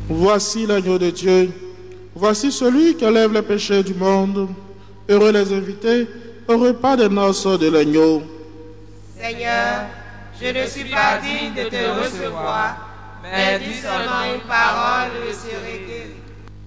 Voici l'agneau de Dieu. Voici celui qui enlève les péchés du monde. Heureux les invités au repas des noces de l'agneau. Seigneur, je ne suis pas digne de te recevoir, mais dis seulement une parole et je serai guéri.